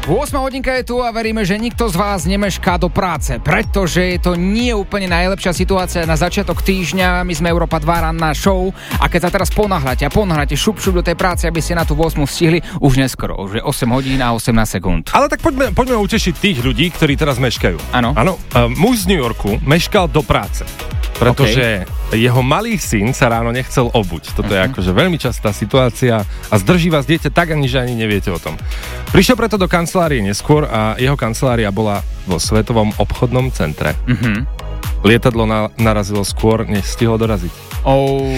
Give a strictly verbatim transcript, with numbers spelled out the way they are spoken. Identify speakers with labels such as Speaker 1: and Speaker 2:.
Speaker 1: ôsma hodinka je tu a veríme, že nikto z vás nemešká do práce, pretože je to nie úplne najlepšia situácia na začiatok týždňa. My sme Európa dva ranná show a keď sa teraz ponáhľate a ponáhľate šup šup do tej práce, aby ste na tú ôsmu stihli, už neskoro, už je osem hodín a osemnásť sekúnd.
Speaker 2: Ale tak poďme, poďme utešiť tých ľudí, ktorí teraz meškajú.
Speaker 1: Áno.
Speaker 2: Áno. Uh, muž z New Yorku meškal do práce, pretože okay. jeho malý syn sa ráno nechcel obuť. Toto uh-huh. je akože veľmi častá situácia a zdrží vás dieťa tak, ani že ani neviete o tom. Prišiel preto do kancelárie neskôr a jeho kancelária bola vo Svetovom obchodnom centre. Uh-huh. Lietadlo na, narazilo skôr, než stihlo doraziť.
Speaker 1: Oh.